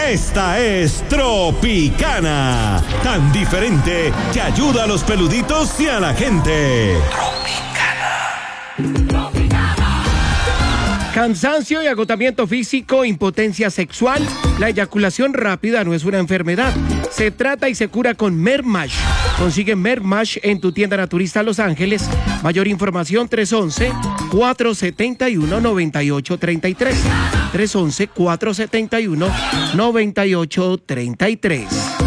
Esta es Tropicana, tan diferente que ayuda a los peluditos y a la gente. Cansancio y agotamiento físico, impotencia sexual. La eyaculación rápida no es una enfermedad. Se trata y se cura con Mermash. Consigue Mermash en tu tienda naturista Los Ángeles. Mayor información 311-471-9833. 311-471-9833.